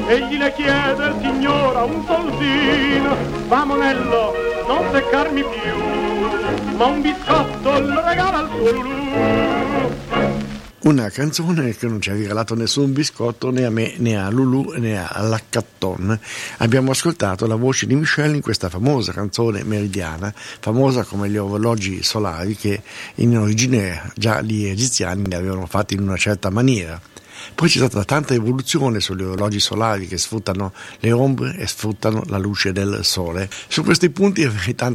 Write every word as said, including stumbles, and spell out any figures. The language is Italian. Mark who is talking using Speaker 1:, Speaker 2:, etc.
Speaker 1: egli le chiede, signora, un soldino, va monello, non seccarmi più, ma un biscotto lo regala al suo Lulù.
Speaker 2: Una canzone che non ci ha regalato nessun biscotto né a me né a Lulù né all'Accatton. Abbiamo ascoltato la voce di Michel in questa famosa canzone meridiana, famosa come gli orologi solari che in origine già gli egiziani ne avevano fatti in una certa maniera. Poi c'è stata tanta evoluzione sugli orologi solari che sfruttano le ombre e sfruttano la luce del sole. Su questi punti avrei tante